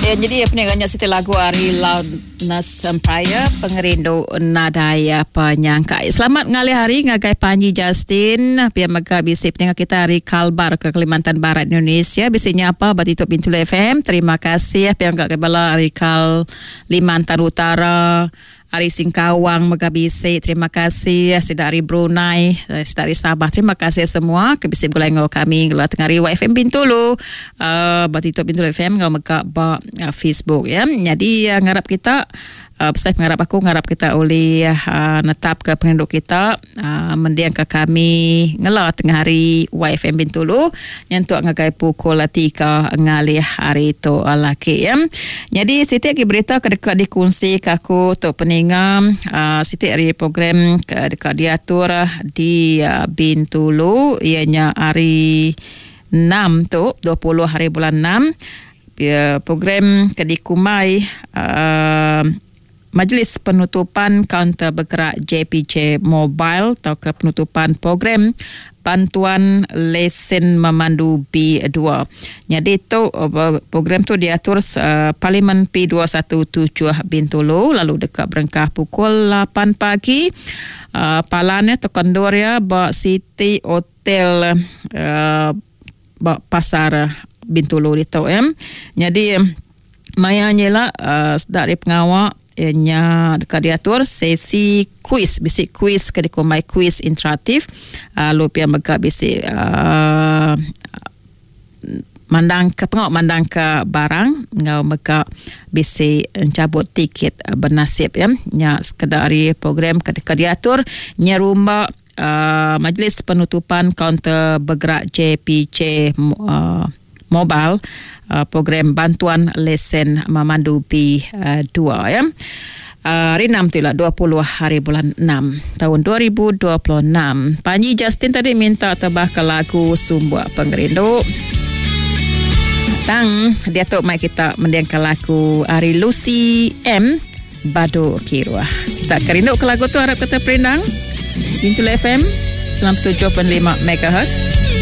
Ya, jadi pendengarnya siti lagu Ari Launas Empire pengerindu nadaya penyangka. Selamat ngalih hari ngagai Panji Justin pia mega bisi pendengar kita Ari Kalbar ke Kalimantan Barat Indonesia. Bisinya apa Batito Bintul FM. Terima kasih pia ngagai bala Ari Kalimantan Utara. Ari Singkawang Megabisi, terima kasih. Dari Brunei, dari Sabah, terima kasih semua. Kebisi gulai ngau kami ngau tengari YFM Bintulu, Batito Bintulu FM ngau mega Facebook ya. Jadi ngarap kita saya ngarap kita oleh netap ke penduduk kita mendiang ke kami ngela tengah hari YFM Bintulu yang tu ngagai pukul 3 ngalih hari tu laki ya. Jadi Siti lagi berita kedekat dikongsi kaku tu peningam Siti hari program kedekat diatur di Bintulu ianya hari 6 tu 20 hari bulan 6 program kedikumai Majlis Penutupan Kaunter Bergerak JPJ Mobile atau ke penutupan program bantuan lesen memandu B2. Jadi itu program tu diatur Parlimen P217 Bintulu lalu dekat berengkah pukul 8 pagi. Palanya terkondur ya bak City Hotel bak pasar Bintulu itu ya. Jadi mayanya lah dari pengawal nya dekat diatur sesi kuis bisi kuis kedikumai kuis interaktif lupa mega bisi mandang ke barang ngau mega bisi cabut tiket bernasib ya nya sekedari program kedekat diatur nya rumah Majlis Penutupan Kaunter Bergerak JPJ Mobile program bantuan lesen memandu B2 ya. Hari 6 tu lah 20 hari bulan 6 tahun 2026. Panji Justin tadi minta tebah ke lagu Sumbuak Pengerindu. Tang dia tu mai kita mendiang ke lagu Ari Lucy M Badu Kiruah. Kita kerindu ke lagu tu harap kata perindang. Bintul FM 97.5 MHz.